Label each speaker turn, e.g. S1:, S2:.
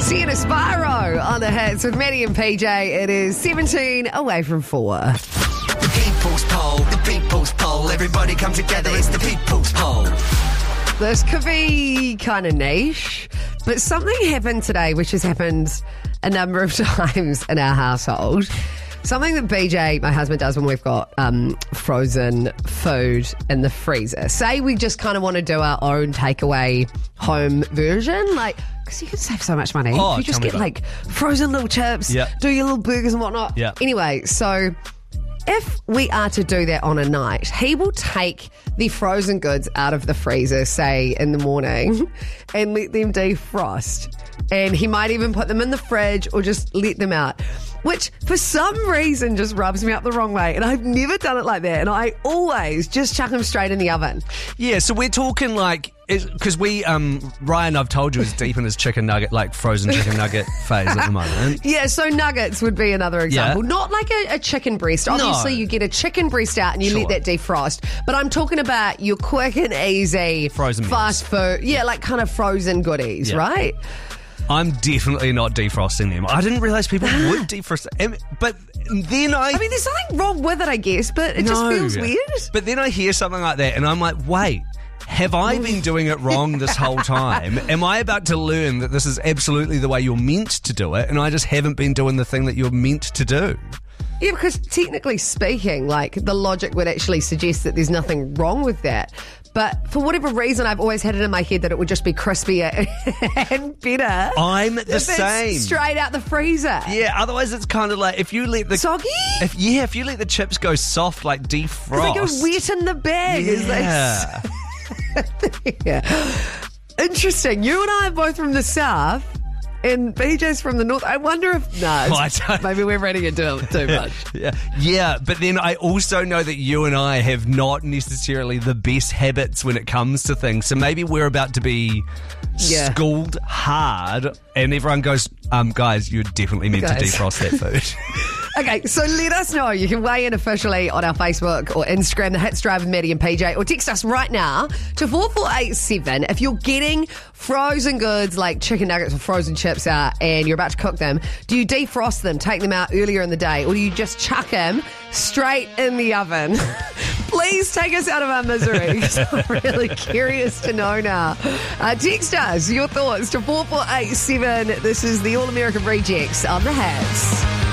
S1: Sienna Spyro on the hits with Maddie and PJ. It is 17 away from 4.
S2: The people's poll, everybody come together, it's the people's poll.
S1: This could be kind of niche, but something happened today which has happened a number of times in our household. Something that BJ, my husband, does when we've got frozen food in the freezer. Say we just kind of want to do our own takeaway home version, like, because you can save so much money.
S3: Oh,
S1: you just get like frozen little chips, do your little burgers and whatnot.
S3: Yeah.
S1: Anyway, so if we are to do that on a night, he will take the frozen goods out of the freezer, say in the morning, and let them defrost. And he might even put them in the fridge or just let them out, which for some reason just rubs me up the wrong way. And I've never done it like that. And I always just chuck them straight in the oven.
S3: Yeah, so we're talking like, because Ryan, I've told you, is deep in his chicken nugget, like frozen chicken nugget phase at the moment.
S1: Yeah, so nuggets would be another example.
S3: Yeah.
S1: Not like a chicken breast. Obviously, you get a chicken breast out and you let that defrost. But I'm talking about your quick and easy
S3: frozen
S1: fast food. Yeah, like kind of frozen goodies, right?
S3: I'm definitely not defrosting them. I didn't realise people would defrost them. But then I
S1: mean, there's nothing wrong with it, I guess, but it just feels weird.
S3: But then I hear something like that and I'm like, wait, have I been doing it wrong this whole time? Am I about to learn that this is absolutely the way you're meant to do it and I just haven't been doing the thing that you're meant to do?
S1: Yeah, because technically speaking, like, the logic would actually suggest that there's nothing wrong with that. But for whatever reason, I've always had it in my head that it would just be crispier and better.
S3: I'm the same.
S1: Straight out the freezer.
S3: Yeah, otherwise it's kind of like if you let the...
S1: Soggy?
S3: If you let the chips go soft, like defrost.
S1: They go wet in the bag.
S3: Yeah.
S1: Interesting. You and I are both from the south. And BJ's from the north. I wonder if... maybe we're reading it too much.
S3: Yeah, but then I also know that you and I have not necessarily the best habits when it comes to things. So maybe we're about to be schooled hard and everyone goes, guys, you're definitely meant to defrost that food.
S1: Okay, so let us know. You can weigh in officially on our Facebook or Instagram, The Hits Drive with Maddie and PJ, or text us right now to 4487. If you're getting frozen goods like chicken nuggets or frozen chips out and you're about to cook them, do you defrost them, take them out earlier in the day, or do you just chuck them straight in the oven? Please take us out of our misery, because I'm really curious to know now. Text us your thoughts to 4487. This is the All American Rejects on The Hits.